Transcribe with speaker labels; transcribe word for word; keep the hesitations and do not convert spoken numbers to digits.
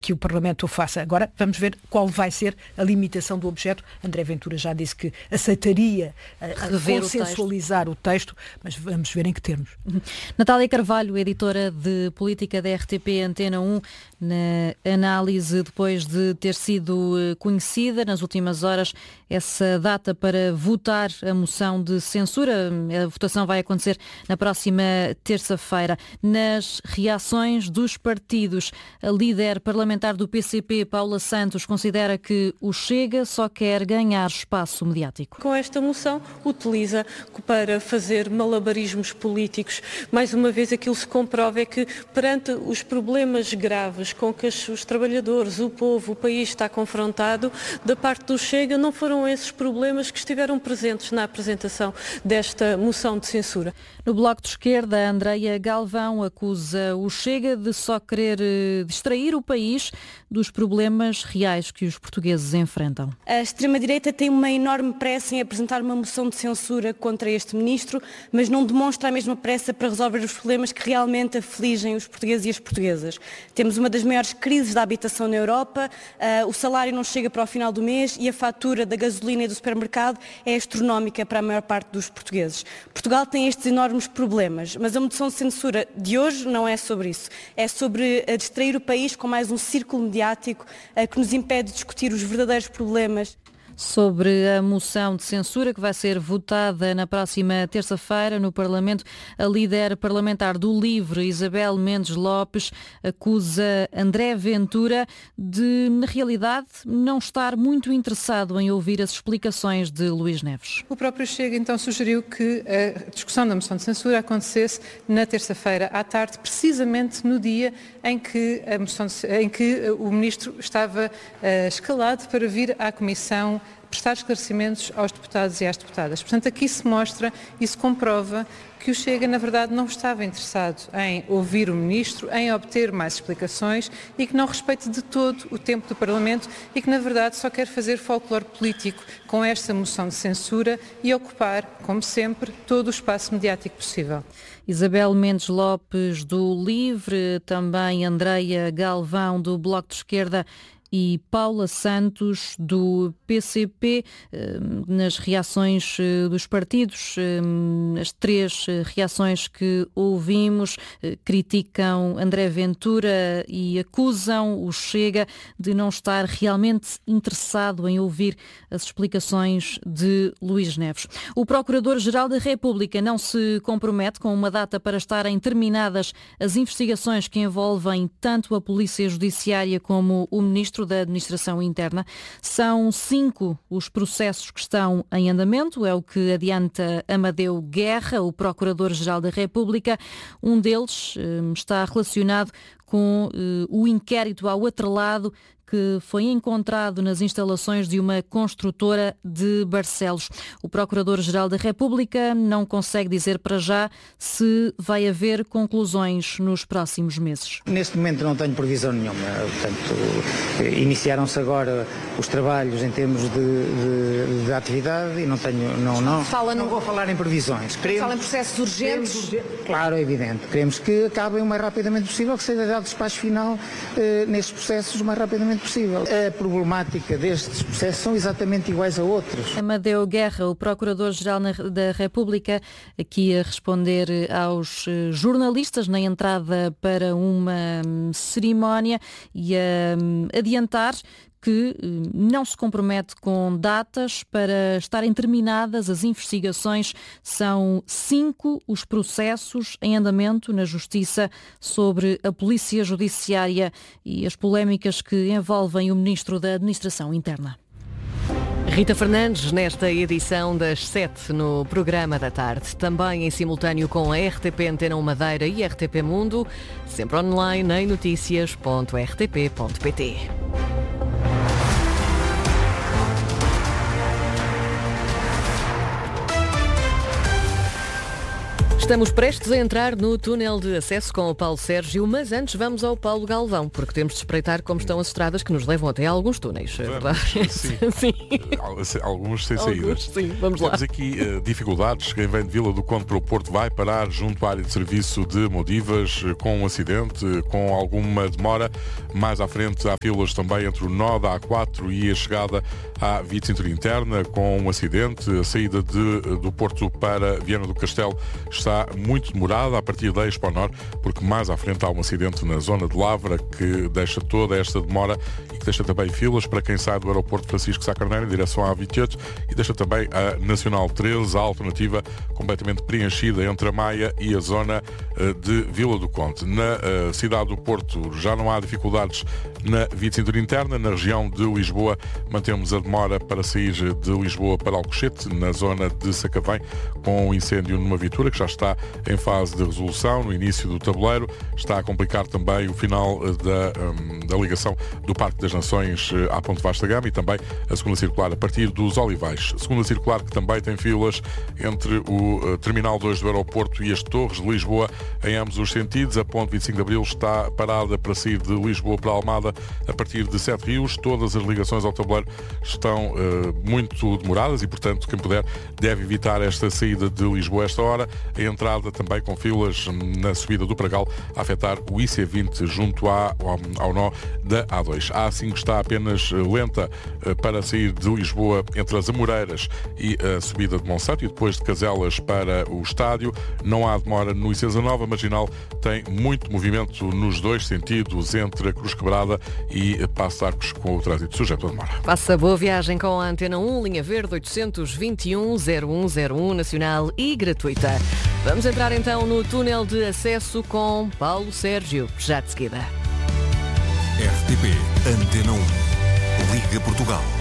Speaker 1: que o Parlamento o faça. Agora vamos ver qual vai ser a limitação do objeto. André Ventura já disse que aceitaria a, a consensualizar o texto, mas vamos ver em que termos.
Speaker 2: Natália Carvalho, editora de Política da R T P Antena um, na análise depois de ter sido conhecida nas últimas horas essa data para votar a moção de censura. A votação vai acontecer na próxima terça-feira. Nas reações dos partidos, a líder parlamentar do P C P, Paula Santos, considera que o Chega só quer ganhar espaço mediático.
Speaker 3: Com esta moção, utiliza para fazer malabarismos políticos. Mais uma vez, aquilo se comprova é que, perante os problemas graves com que os trabalhadores, o povo, o país está confrontado, da parte do Chega, não foram esses problemas que estiveram presentes na apresentação desta moção de censura.
Speaker 2: No Bloco de Esquerda, a Andreia Galvão acusa o Chega de só querer distrair o país dos problemas reais que os portugueses enfrentam.
Speaker 4: A extrema-direita tem uma enorme pressa em apresentar uma moção de censura contra este ministro, mas não demonstra a mesma pressa para resolver os problemas que realmente afligem os portugueses e as portuguesas. Temos uma das maiores crises da habitação na Europa, uh, o salário não chega para o final do mês e a fatura da gasolina e do supermercado é astronómica para a maior parte dos portugueses. Portugal tem estes enormes problemas, mas a moção de censura de hoje não é sobre isso. É sobre uh, distrair o país com mais um círculo mediático uh, que nos impede de discutir os verdadeiros problemas.
Speaker 2: Sobre a moção de censura que vai ser votada na próxima terça-feira no Parlamento, a líder parlamentar do LIVRE, Isabel Mendes Lopes, acusa André Ventura de, na realidade, não estar muito interessado em ouvir as explicações de Luís Neves.
Speaker 5: O próprio Chega então sugeriu que a discussão da moção de censura acontecesse na terça-feira à tarde, precisamente no dia em que, a moção de, em que o ministro estava uh, escalado para vir à Comissão prestar esclarecimentos aos deputados e às deputadas. Portanto, aqui se mostra e se comprova que o Chega, na verdade, não estava interessado em ouvir o ministro, em obter mais explicações e que não respeite de todo o tempo do Parlamento e que, na verdade, só quer fazer folclore político com esta moção de censura e ocupar, como sempre, todo o espaço mediático possível.
Speaker 2: Isabel Mendes Lopes, do LIVRE, também Andreia Galvão, do Bloco de Esquerda, e Paula Santos, do P C P, nas reações dos partidos. As três reações que ouvimos criticam André Ventura e acusam o Chega de não estar realmente interessado em ouvir as explicações de Luís Neves. O Procurador-Geral da República não se compromete com uma data para estarem terminadas as investigações que envolvem tanto a Polícia Judiciária como o Ministro da Administração Interna. São cinco os processos que estão em andamento, é o que adianta Amadeu Guerra, o Procurador-Geral da República. Um deles eh, está relacionado com eh, o inquérito ao atrelado que foi encontrado nas instalações de uma construtora de Barcelos. O Procurador-Geral da República não consegue dizer para já se vai haver conclusões nos próximos meses.
Speaker 6: Neste momento não tenho previsão nenhuma. Portanto, iniciaram-se agora os trabalhos em termos de, de, de atividade e não tenho, não, não,
Speaker 7: Fala no...
Speaker 6: não vou falar em previsões. Queremos,
Speaker 7: Fala em processos urgentes?
Speaker 6: Urgente, claro, é evidente. Queremos que acabem o mais rapidamente possível, que seja dado despacho final eh, nestes processos o mais rapidamente possível. A problemática destes processos são exatamente iguais a outros.
Speaker 2: Amadeu Guerra, o Procurador-Geral da República, aqui a responder aos jornalistas na entrada para uma cerimónia e a adiantar que não se compromete com datas para estarem terminadas as investigações. São cinco os processos em andamento na Justiça sobre a Polícia Judiciária e as polémicas que envolvem o Ministro da Administração Interna.
Speaker 8: Rita Fernandes, nesta edição das sete no Programa da Tarde. Também em simultâneo com a R T P Antena um Madeira e R T P Mundo, sempre online em notícias ponto r t p ponto p t. Estamos prestes a entrar no túnel de acesso com o Paulo Sérgio, mas antes vamos ao Paulo Galvão, porque temos de espreitar como estão as estradas que nos levam até a alguns túneis. É verdade?
Speaker 7: Sim.
Speaker 8: Sim.
Speaker 7: Alguns sem
Speaker 8: Alguns,
Speaker 7: saídas.
Speaker 8: sim, vamos lá.
Speaker 7: Temos aqui uh, dificuldades. Quem vem de Vila do Conde para o Porto vai parar junto à área de serviço de Modivas, uh, com um acidente, uh, com alguma demora. Mais à frente há filas também entre o nó da A quatro e a chegada à via de cintura interna, com um acidente. A saída de, uh, do Porto para Viana do Castelo está muito demorada a partir da Expo Norte, porque mais à frente há um acidente na zona de Lavra que deixa toda esta demora e que deixa também filas para quem sai do aeroporto Francisco Sá Carneiro em direção à vinte e oito, e deixa também a Nacional treze, a alternativa completamente preenchida entre a Maia e a zona de Vila do Conde. Na cidade do Porto já não há dificuldades na via de cintura interna. Na região de Lisboa mantemos a demora para sair de Lisboa para Alcochete, na zona de Sacavém, com um incêndio numa viatura que já está em fase de resolução, no início do tabuleiro. Está a complicar também o final da, um, da ligação do Parque das Nações à Ponte Vasta Gama e também a segunda circular a partir dos Olivais. Segunda circular que também tem filas entre o uh, Terminal dois do aeroporto e as Torres de Lisboa em ambos os sentidos. A Ponte vinte e cinco de Abril está parada para sair de Lisboa para Almada a partir de Sete Rios. Todas as ligações ao tabuleiro estão uh, muito demoradas e, portanto, quem puder deve evitar esta saída de Lisboa a esta hora. A entrada também com filas na subida do Pragal a afetar o I C vinte junto à, ao, ao nó da A dois. A A cinco está apenas lenta para sair de Lisboa entre as Amoreiras e a subida de Monsanto e depois de Caselas para o estádio. Não há demora no I C dezanove. A Marginal tem muito movimento nos dois sentidos entre a Cruz Quebrada e Passo de Arcos, com o trânsito sujeito a demora.
Speaker 8: Faça boa viagem com a Antena um, linha verde oitocentos e vinte e um, zero um zero um, nacional e gratuita. Vamos entrar então no túnel de acesso com Paulo Sérgio, já de seguida.
Speaker 9: R T P Antena um. Liga Portugal.